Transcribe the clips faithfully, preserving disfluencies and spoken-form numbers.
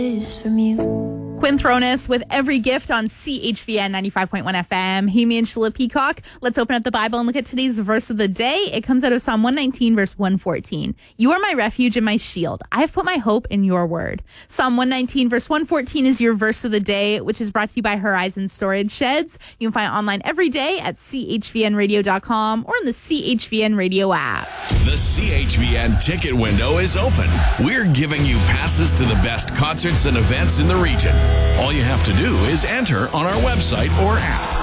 is from you. Quinn Thronis with Every Gift on C H V N ninety-five point one F M. Hey, me and Sheila Peacock. Let's open up the Bible and look at today's verse of the day. It comes out of Psalm one nineteen, verse one fourteen. You are my refuge and my shield. I have put my hope in your word. Psalm one nineteen, verse one fourteen is your verse of the day, which is brought to you by Horizon Storage Sheds. You can find it online every day at C H V N radio dot com or in the C H V N radio app. The C H V N ticket window is open. We're giving you passes to the best concerts and events in the region. All you have to do is enter on our website or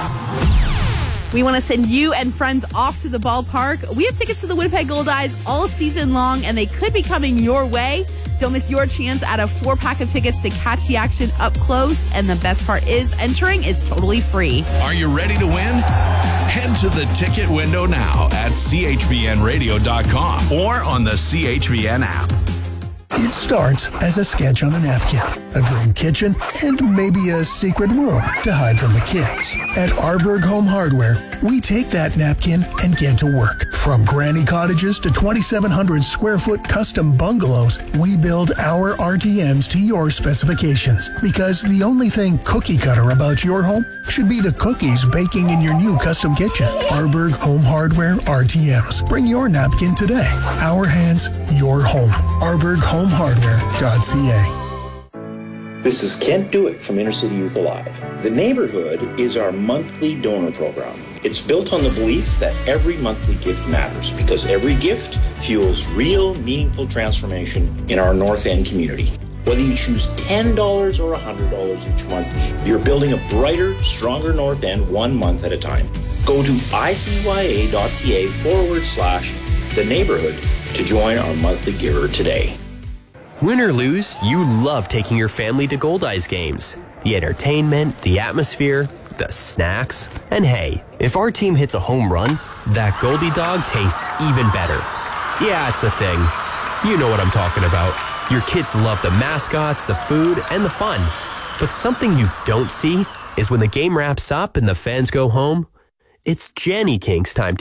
app. We want to send you and friends off to the ballpark. We have tickets to the Winnipeg Goldeyes all season long, and they could be coming your way. Don't miss your chance at a four-pack of tickets to catch the action up close. And the best part is, entering is totally free. Are you ready to win? Head to the ticket window now at C H V N radio dot com or on the C H V N app. It starts as a sketch on a napkin, a green kitchen, and maybe a secret room to hide from the kids. At Arborg Home Hardware, we take that napkin and get to work. From granny cottages to twenty-seven hundred square foot custom bungalows, we build our R T Ms to your specifications. Because the only thing cookie cutter about your home should be the cookies baking in your new custom kitchen. Arborg Home Hardware R T Ms. Bring your napkin today. Our hands, your home. Arborg Home Hardware dot C A. This is Kent Dewick from Inner City Youth Alive. The Neighborhood is our monthly donor program. It's built on the belief that every monthly gift matters because every gift fuels real, meaningful transformation in our North End community. Whether you choose ten dollars or one hundred dollars each month, you're building a brighter, stronger North End one month at a time. Go to I C Y A dot C A forward slash the neighborhood to join our monthly giver today. Win or lose, you love taking your family to Goldeyes games. The entertainment, the atmosphere, the snacks. And hey, if our team hits a home run, that Goldie dog tastes even better. Yeah, it's a thing. You know what I'm talking about. Your kids love the mascots, the food, and the fun. But something you don't see is when the game wraps up and the fans go home, it's Jenny King's time to